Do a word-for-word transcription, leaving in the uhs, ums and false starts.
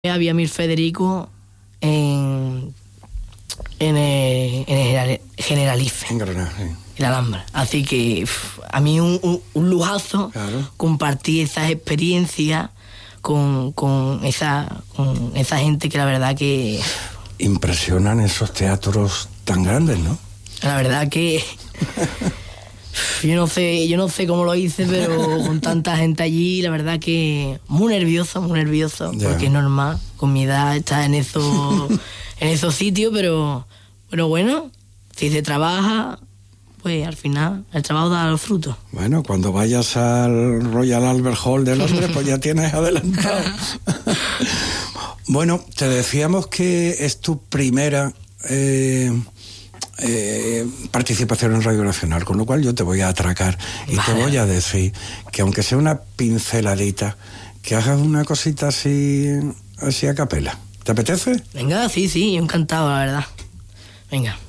Había Mir Federico en, en el, en el Generalife, en Granada, sí. En la Alhambra. Así que uf, a mí un, un, un lujazo, claro, compartir esas experiencias con, con, esa, con esa gente que la verdad que... Impresionan esos teatros tan grandes, ¿no? La verdad que... Yo no sé, yo no sé cómo lo hice, pero con tanta gente allí, la verdad que muy nervioso, muy nervioso, yeah, porque es normal, con mi edad estar en esos, en esos sitios, pero bueno, bueno, si se trabaja, pues al final el trabajo da los frutos. Bueno, cuando vayas al Royal Albert Hall de Londres, pues ya tienes adelantado. Bueno, te decíamos que es tu primera... Eh, Eh, participación en Radio Nacional, con lo cual yo te voy a atracar y vale, te voy a decir que aunque sea una pinceladita, que hagas una cosita así así a capela. ¿Te apetece? Venga, sí, sí, encantado, la verdad. Venga.